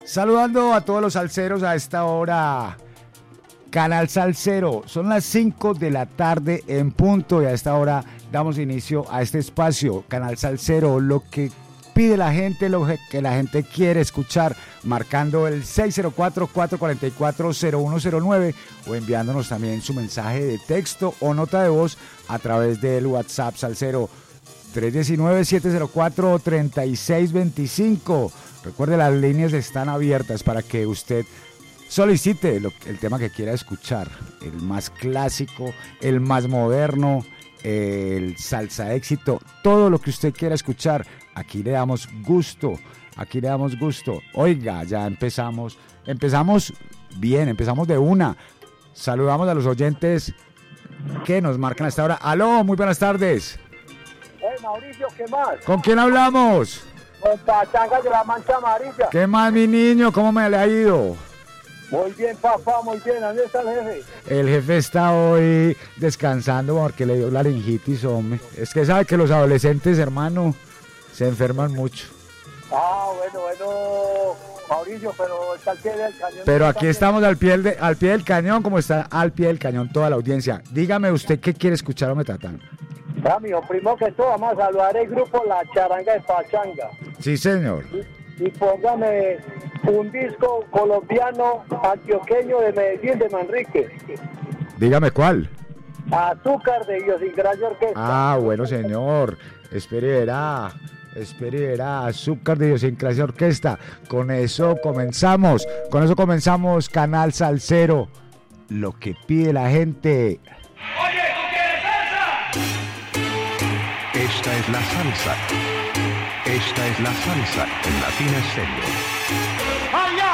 Saludando a todos los salseros a esta hora. Canal Salsero, son las 5 de la tarde en punto y a esta hora damos inicio a este espacio. Canal Salsero, lo que pide la gente, lo que la gente quiere escuchar, marcando el 604-444-0109 o enviándonos también su mensaje de texto o nota de voz a través del WhatsApp Salsero 319-704-3625. Recuerde, las líneas están abiertas para que usted solicite el tema que quiera escuchar, el más clásico, el más moderno, el salsa éxito, todo lo que usted quiera escuchar, aquí le damos gusto, Oiga, ya empezamos bien, empezamos de una. Saludamos a los oyentes que nos marcan a esta hora. Aló, muy buenas tardes. Mauricio, ¿qué más? ¿Con quién hablamos? Con Pachanga de la Mancha Amarilla. ¿Qué más, mi niño? ¿Cómo me le ha ido? Muy bien, papá, muy bien. ¿Dónde está el jefe? El jefe está hoy descansando porque le dio laringitis, hombre. Es que sabe que los adolescentes, hermano, se enferman mucho. Bueno, Mauricio, pero está al pie del cañón. Pero aquí estamos al pie del cañón, como está al pie del cañón toda la audiencia. Dígame usted qué quiere escuchar, hombre, Tatán. Amigo, primero que todo, vamos a saludar el grupo La Charanga de Pachanga. Sí, señor. Y póngame un disco colombiano antioqueño de Medellín, de Manrique. Dígame cuál. Azúcar de Idiosincrasia Orquesta. Bueno, señor. Espere y verá. Azúcar de Idiosincrasia Orquesta. Con eso comenzamos. Canal Salsero. Lo que pide la gente. Oye, ¿tú quieres salsa? Esta es la salsa. Esta es la salsa en Latina Estéreo. ¡Allá!